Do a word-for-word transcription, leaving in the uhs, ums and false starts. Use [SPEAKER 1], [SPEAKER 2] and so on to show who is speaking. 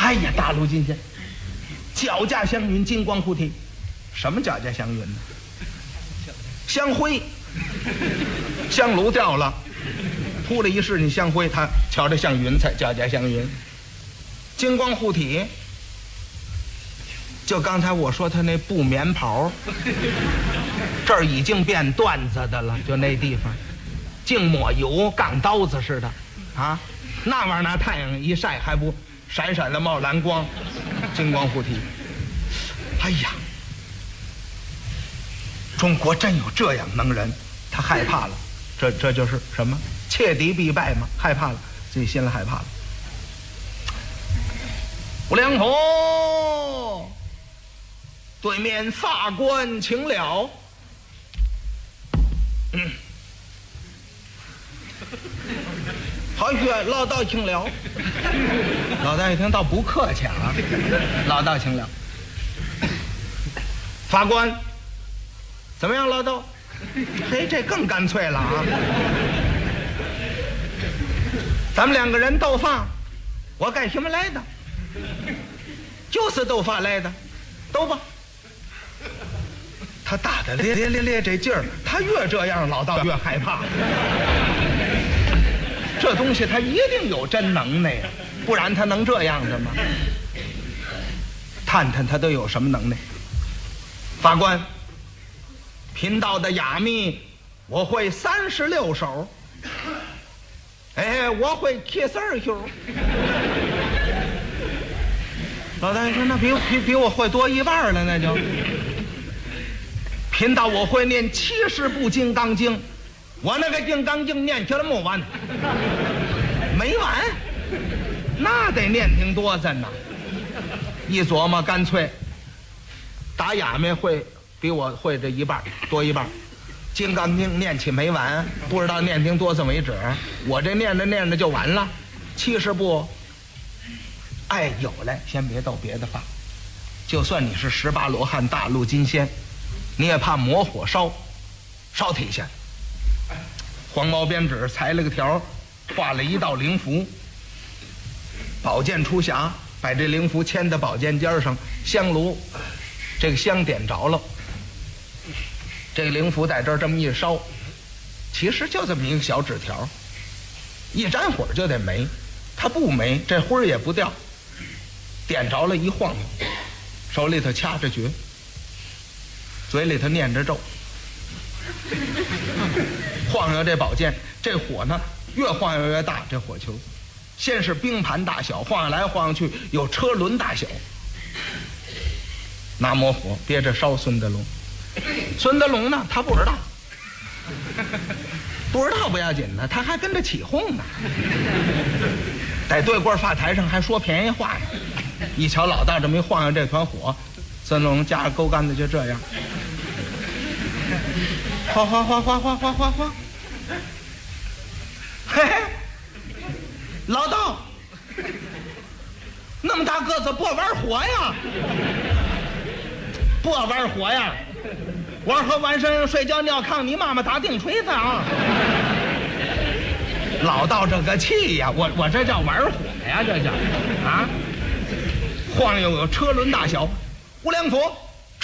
[SPEAKER 1] 哎呀，大陆金仙，脚驾祥云，金光护体。什么脚驾祥云呢？香灰，香炉掉了，扑了一世你香灰，他瞧着像云彩，脚驾祥云。金光护体，就刚才我说他那布棉袍，这儿已经变缎子的了，就那地方，净抹油，杠刀子似的，啊，那玩意儿拿太阳一晒还不闪闪的冒蓝光，金光护体。哎呀，中国真有这样能人，他害怕了，这这就是什么？切敌必败嘛，害怕了，自己心里害怕了。吴良甫，对面法官请了。嗯，好学，老道请了。老道一听倒不客气啊，老道请了。法官，怎么样，老道？嘿，这更干脆了啊！咱们两个人斗法，我干什么来的？就是斗法来的，斗吧。他打的咧咧咧咧这劲儿，他越这样，老道越害怕。这东西他一定有真能耐呀，不然他能这样的吗？探探他都有什么能耐？法官，贫道的哑谜我会三十六手，哎，我会七十二手。老大爷说：“那比比比我会多一半了，那就。贫道我会念七十部《金刚经》，我那个《金刚经》念起来没完，没完，那得念挺多阵呢。一琢磨，干脆打哑谜会比我会这一半多一半，《金刚经》念起没完，不知道念挺多阵为止。我这念着念着就完了，七十部。”哎，有来，先别斗别的法，就算你是十八罗汉大陆金仙，你也怕魔火烧，烧体下。黄毛边纸裁了个条，画了一道灵符，宝剑出匣，把这灵符牵在宝剑尖上，香炉，这个香点着了，这个灵符在这儿这么一烧，其实就这么一个小纸条，一沾火就得没，它不没，这灰儿也不掉。点着了，一晃悠，手里头掐着诀，嘴里头念着咒，晃悠这宝剑，这火呢越晃悠越大，这火球，先是冰盘大小，晃悠来晃悠去，有车轮大小。拿魔火憋着烧孙德龙，孙德龙呢他不知道，不知道不要紧呢，他还跟着起哄呢，在对过法台上还说便宜话呢。一瞧老大这么一晃悠这团火，孙龙夹着钩竿子就这样，哗哗哗哗哗哗哗哗，嘿嘿，老道，那么大个子不玩火呀？不玩火呀？我和晚上睡觉尿炕，你妈妈打定锤子啊！老道这个气呀，我我这叫玩火呀，这叫啊！晃悠有车轮大小，吴良甫